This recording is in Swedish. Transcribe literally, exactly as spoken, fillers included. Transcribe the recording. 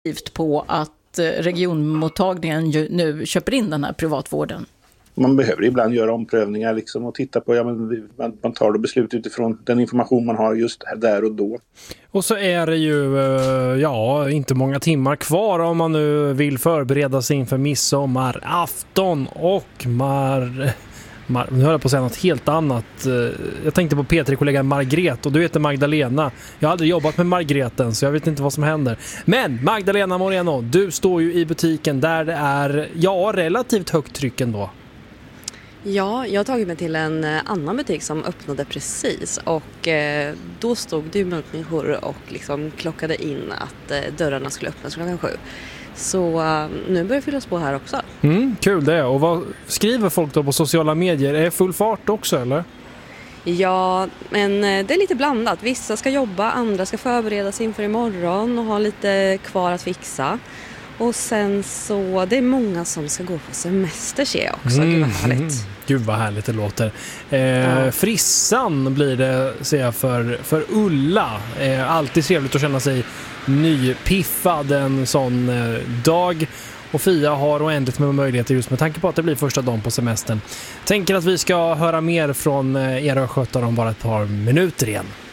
på att regionmottagningen ju nu köper in den här privatvården? Man behöver ibland göra omprövningar liksom och titta på, ja, men man, man tar då beslut utifrån den information man har just där och då. Och så är det ju ja, inte många timmar kvar om man nu vill förbereda sig inför midsommarafton och mar... Mar... Nu höll jag på att säga något helt annat. Jag tänkte på P tre-kollegan Margret och du heter Magdalena. Jag har aldrig jobbat med Margreten så jag vet inte vad som händer. Men Magdalena Moreno, du står ju i butiken där det är ja, relativt högt tryck ändå. Ja, jag har tagit mig till en annan butik som öppnade precis och eh, då stod det ju människor och liksom klockade in att eh, dörrarna skulle öppnas klockan sju. Så eh, nu börjar det fyllas på här också. Mm, kul det. Och vad skriver folk då på sociala medier? Är det full fart också eller? Ja, men det är lite blandat. Vissa ska jobba, andra ska förbereda sig inför imorgon och ha lite kvar att fixa. Och sen så, det är många som ska gå på semester ser jag också. Mm. Gud vad härligt. Gud vad härligt det låter. Eh, ja. Frissan blir det, ser jag, för, för Ulla. Eh, alltid trevligt att känna sig nypiffad en sån eh, dag. Och Fia har oändligt med möjligheter just med tanke på att det blir första dagen på semestern. Tänker att vi ska höra mer från eh, era skötare om bara ett par minuter igen.